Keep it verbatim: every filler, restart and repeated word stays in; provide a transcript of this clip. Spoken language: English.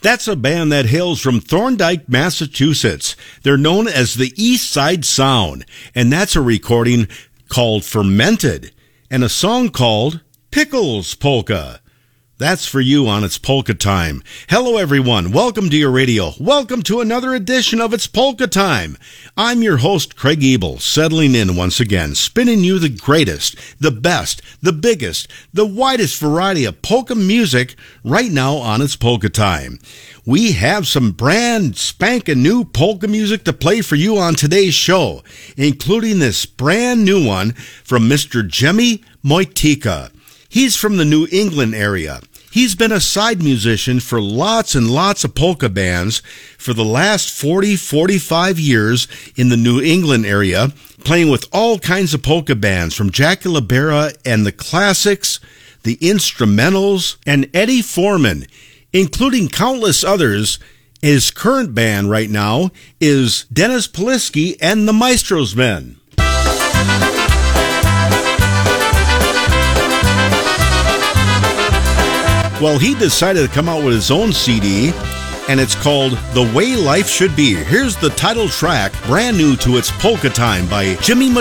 That's a band that hails from Thorndike, Massachusetts. They're known as the East Side Sound, and that's a recording called Fermented, and a song called Pickles Polka. That's for you on It's Polka Time. Hello, everyone. Welcome to your radio. Welcome to another edition of It's Polka Time. I'm your host, Craig Ebel, settling in once again, spinning you the greatest, the best, the biggest, the widest variety of polka music right now on It's Polka Time. We have some brand spanking new polka music to play for you on today's show, including this brand new one from Mister Jimmy Moitika. He's from the New England area. He's been a side musician for lots and lots of polka bands for the last forty, forty-five years in the New England area, playing with all kinds of polka bands from Jackie LaBera and the Classics, the Instrumentals, and Eddie Foreman, including countless others. His current band right now is Dennis Polisky and the Maestro's Men. Well, he decided to come out with his own C D, and it's called The Way Life Should Be. Here's the title track, brand new to It's Polka Time by Jimmy